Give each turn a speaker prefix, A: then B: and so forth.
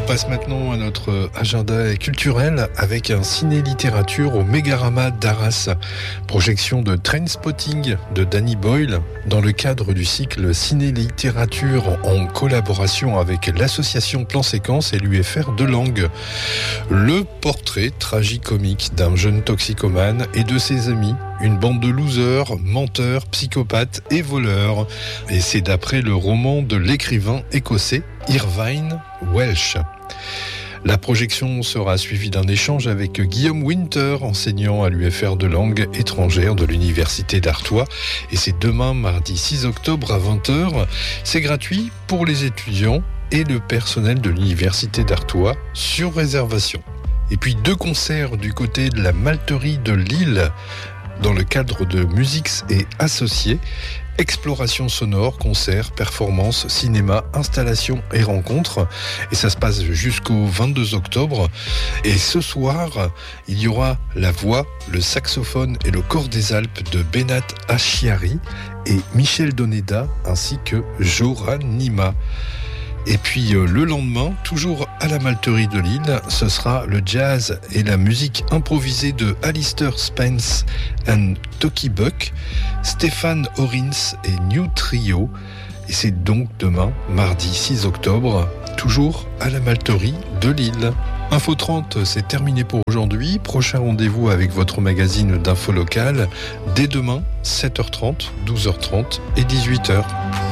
A: passe maintenant à notre agenda culturel avec un ciné-littérature au Mégarama d'Arras. Projection de Trainspotting de Danny Boyle dans le cadre du cycle ciné-littérature en collaboration avec l'association Plan Séquence et l'UFR de Langue. Le portrait tragicomique d'un jeune toxicomane et de ses amis. Une bande de losers, menteurs, psychopathes et voleurs. Et c'est d'après le roman de l'écrivain écossais Irvine Welsh. La projection sera suivie d'un échange avec Guillaume Winter, enseignant à l'UFR de langue étrangère de l'Université d'Artois. Et c'est demain, mardi 6 octobre à 20h. C'est gratuit pour les étudiants et le personnel de l'Université d'Artois sur réservation. Et puis 2 concerts du côté de la Malterie de Lille dans le cadre de Musiques et Associés. Exploration sonore, concerts, performances, cinéma, installations et rencontres. Et ça se passe jusqu'au 22 octobre. Et ce soir, il y aura la voix, le saxophone et le cor des Alpes de Benat Achiari et Michel Doneda ainsi que Joran Nima. Et puis le lendemain, toujours à la Malterie de Lille, ce sera le jazz et la musique improvisée de Alistair Spence and Toki Buck, Stéphane Orins et New Trio. Et c'est donc demain, mardi 6 octobre, toujours à la Malterie de Lille. Info 30, c'est terminé pour aujourd'hui. Prochain rendez-vous avec votre magazine d'info locale dès demain, 7h30, 12h30 et 18h.